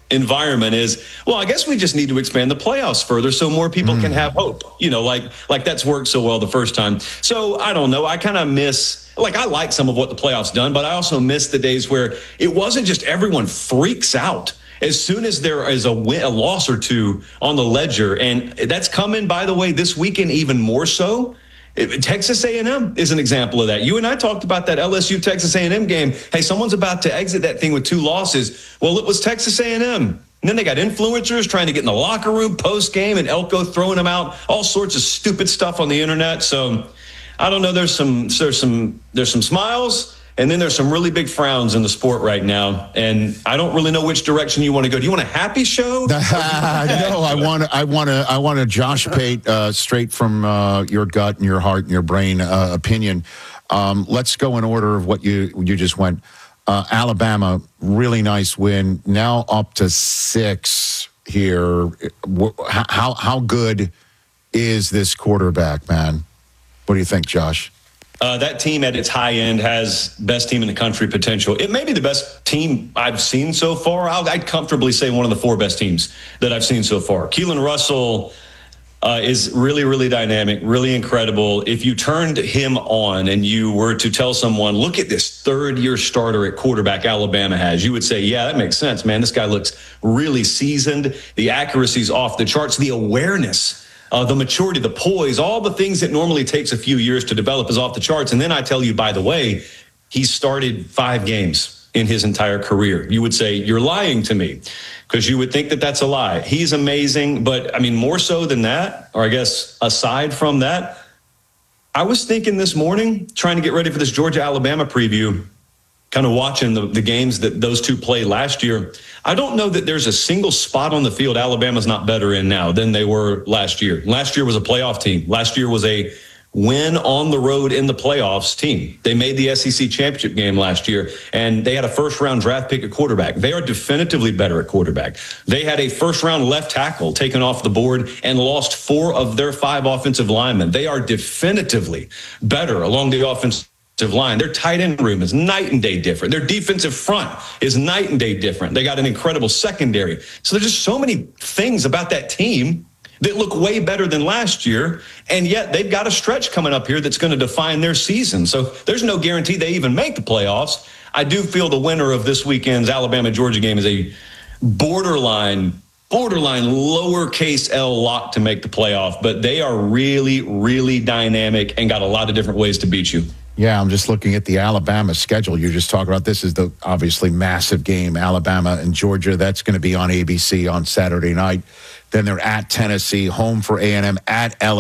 environment is, well, I guess we just need to expand the playoffs further so more people can have hope. Like that's worked so well the first time. So I don't know. I kind of I like some of what the playoffs done, but I also miss the days where it wasn't just everyone freaks out as soon as there is a loss or two on the ledger. And that's coming, by the way, this weekend even more so. Texas A&M is an example of that. You and I talked about that LSU Texas A&M game. Hey, someone's about to exit that thing with 2 losses. Well, it was Texas A&M. And then they got influencers trying to get in the locker room post game, and Elko throwing them out, all sorts of stupid stuff on the internet. So I don't know. There's some smiles, and then there's some really big frowns in the sport right now. And I don't really know which direction you want to go. Do you want a happy show? No, I want a Josh Pate straight from your gut and your heart and your brain opinion. Let's go in order of what you just went. Alabama, really nice win. Now up to 6 here. How good is this quarterback, man? What do you think, Josh? That team at its high end has best team in the country potential. It may be the best team I've seen so far. I'd comfortably say one of the 4 best teams that I've seen so far. Keelan Russell is really, really dynamic, really incredible. If you turned him on and you were to tell someone, look at this third-year starter at quarterback Alabama has, you would say, yeah, that makes sense, man. This guy looks really seasoned. The accuracy's off the charts. The awareness, the maturity, the poise, all the things that normally takes a few years to develop is off the charts. And then I tell you, by the way, he started 5 games in his entire career. You would say, you're lying to me, because you would think that that's a lie. He's amazing. But I mean, more so than that, or I guess aside from that, I was thinking this morning, trying to get ready for this Georgia-Alabama preview, kind of watching the games that those two played last year. I don't know that there's a single spot on the field Alabama's not better in now than they were last year. Last year was a playoff team. Last year was a win on the road in the playoffs team. They made the SEC championship game last year, and they had a first-round draft pick at quarterback. They are definitively better at quarterback. They had a first-round left tackle taken off the board and lost 4 of their 5 offensive linemen. They are definitively better along the offensive line. Their tight end room is night and day different. Their defensive front is night and day different. They got an incredible secondary. So there's just so many things about that team that look way better than last year, and yet they've got a stretch coming up here that's going to define their season. So there's no guarantee they even make the playoffs. I do feel the winner of this weekend's Alabama-Georgia game is a borderline lowercase L lock to make the playoff, but they are really, really dynamic and got a lot of different ways to beat you. Yeah, I'm just looking at the Alabama schedule. You're just talking about this is the obviously massive game, Alabama and Georgia. That's going to be on ABC on Saturday night. Then they're at Tennessee, home for A&M, at LSU.